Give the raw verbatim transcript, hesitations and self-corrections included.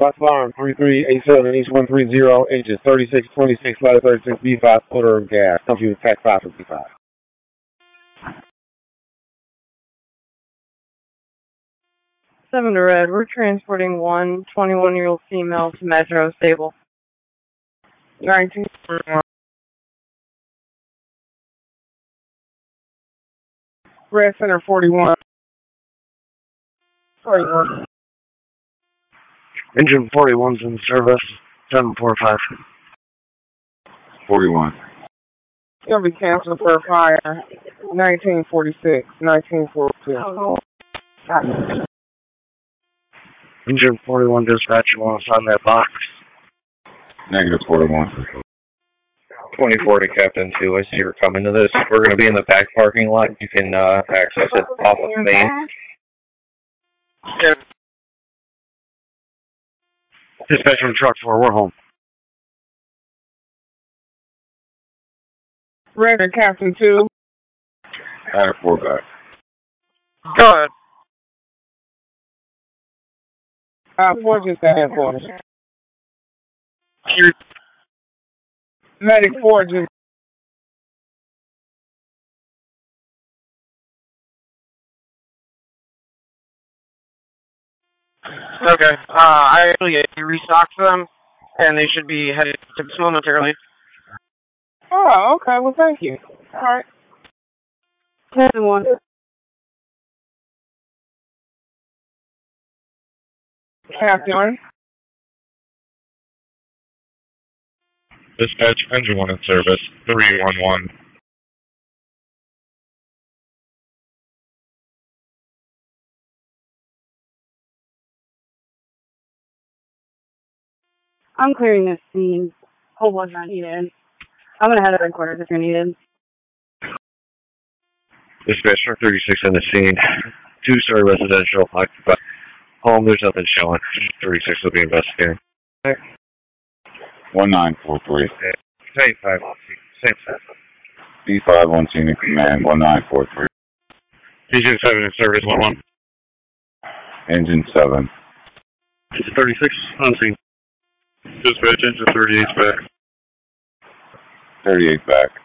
Fox Farm, three three eight seven, East one three zero, engine thirty-six twenty-six, ladder thirty-six, B five, order of gas. Computer Pack five fifty-five. seven to Red, we're transporting one twenty-one-year-old female to Metro Stable. nineteen forty-one. Red Center forty-one. forty-one. Engine forty-one's in service, seven four five. forty-one. It's going to be canceled for a fire. nineteen forty-six, nineteen forty-two. Engine forty-one dispatch, you want to sign that box? Negative forty-one. twenty-four to Captain two, I see you're coming to this. We're going to be in the back parking lot. You can uh, access it off of Main. Yeah. Dispatch from truck four, we're home. Record Captain two. Ladder four back. Go ahead. Uh, four just at headquarters. Medic four just. Okay. Uh, I actually restocked them, and they should be headed to this momentarily. Oh, okay. Well, thank you. All right. Captain one. Captain one. Dispatch, engine one in service, three one one. I'm clearing this scene. Hold on, not needed. I'm going to head to headquarters if you're needed. Dispatch from thirty-six on the scene. Two-story residential occupied home. There's nothing showing. thirty-six will be investigating. one nine four three. Same five. Same five. B five one scene in command, one nine four three. Engine seven in service, one one. Engine seven. thirty-six on scene. Dispatch, engine thirty-eight back. thirty-eight back.